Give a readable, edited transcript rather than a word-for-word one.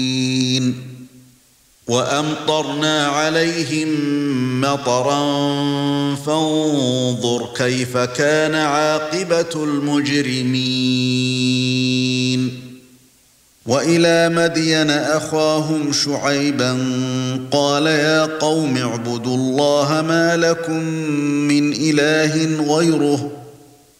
وَأَمْطَرْنَا عَلَيْهِمْ مَطَرًا فَانظُرْ كَيْفَ كَانَ عَاقِبَةُ الْمُجْرِمِينَ وَإِلَى مَدْيَنَ أَخَاهُمْ شُعَيْبًا قَالَ يَا قَوْمِ اعْبُدُوا اللَّهَ مَا لَكُمْ مِنْ إِلَٰهٍ غَيْرُهُ